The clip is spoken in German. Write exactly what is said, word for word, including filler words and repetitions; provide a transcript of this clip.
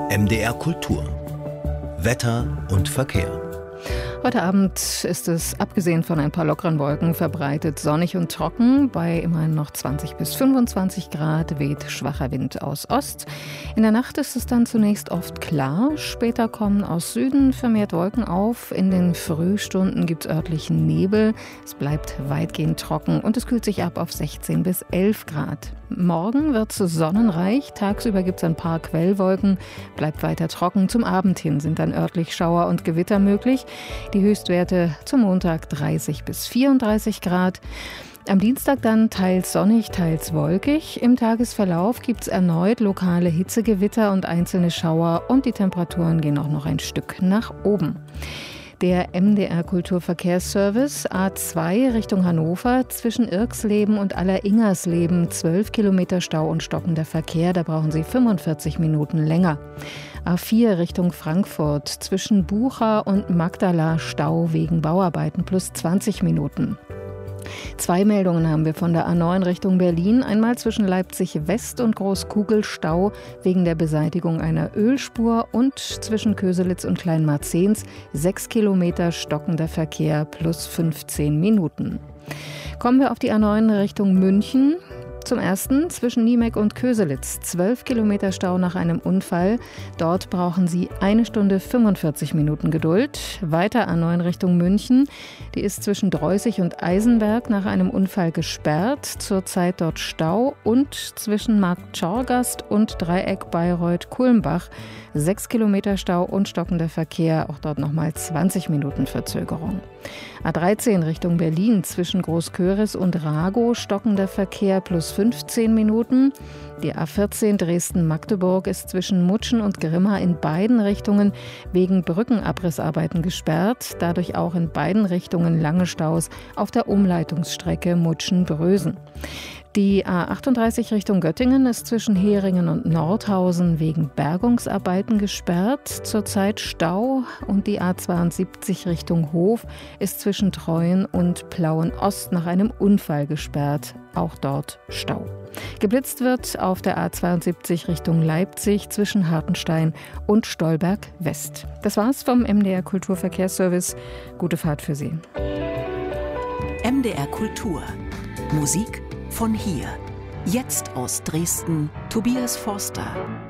M D R Kultur. Wetter und Verkehr. Heute Abend ist es, abgesehen von ein paar lockeren Wolken, verbreitet sonnig und trocken. Bei immerhin noch zwanzig bis fünfundzwanzig Grad weht schwacher Wind aus Ost. In der Nacht ist es dann zunächst oft klar. Später kommen aus Süden vermehrt Wolken auf. In den Frühstunden gibt es örtlichen Nebel. Es bleibt weitgehend trocken und es kühlt sich ab auf sechzehn bis elf Grad. Morgen wird es sonnenreich. Tagsüber gibt es ein paar Quellwolken. Bleibt weiter trocken. Zum Abend hin sind dann örtlich Schauer und Gewitter möglich. Die Höchstwerte zum Montag dreißig bis vierunddreißig Grad. Am Dienstag dann teils sonnig, teils wolkig. Im Tagesverlauf gibt es erneut lokale Hitzegewitter und einzelne Schauer und die Temperaturen gehen auch noch ein Stück nach oben. Der M D R Kulturverkehrsservice A zwei Richtung Hannover zwischen Irxleben und Aller-Ingersleben zwölf Kilometer Stau und stockender Verkehr. Da brauchen Sie fünfundvierzig Minuten länger. A vier Richtung Frankfurt zwischen Bucha und Magdala Stau wegen Bauarbeiten plus zwanzig Minuten. Zwei Meldungen haben wir von der A neun Richtung Berlin. Einmal zwischen Leipzig West und Großkugel Stau wegen der Beseitigung einer Ölspur und zwischen Köselitz und Kleinmarzens sechs Kilometer stockender Verkehr plus fünfzehn Minuten. Kommen wir auf die A neun Richtung München. Zum ersten zwischen Niemek und Köselitz zwölf Kilometer Stau nach einem Unfall. Dort brauchen Sie eine Stunde fünfundvierzig Minuten Geduld. Weiter A neun Richtung München. Die ist zwischen Dreußig und Eisenberg nach einem Unfall gesperrt. Zurzeit dort Stau und zwischen Markt Schorgast und Dreieck Bayreuth-Kulmbach sechs Kilometer Stau und stockender Verkehr. Auch dort nochmal zwanzig Minuten Verzögerung. A dreizehn Richtung Berlin zwischen Großköris und Ragow stockender Verkehr plus fünfzehn Minuten. Die A vierzehn Dresden-Magdeburg ist zwischen Mutschen und Grimma in beiden Richtungen wegen Brückenabrissarbeiten gesperrt. Dadurch auch in beiden Richtungen lange Staus auf der Umleitungsstrecke Mutschen-Brösen. Die A achtunddreißig Richtung Göttingen ist zwischen Heringen und Nordhausen wegen Bergungsarbeiten gesperrt. Zurzeit Stau und die A zweiundsiebzig Richtung Hof ist zwischen Treuen und Plauen-Ost nach einem Unfall gesperrt. Auch dort Stau. Geblitzt wird auf der A zweiundsiebzig Richtung Leipzig zwischen Hartenstein und Stolberg West. Das war's vom M D R Kulturverkehrsservice. Gute Fahrt für Sie. M D R Kultur. Musik von hier. Jetzt aus Dresden, Tobias Forster.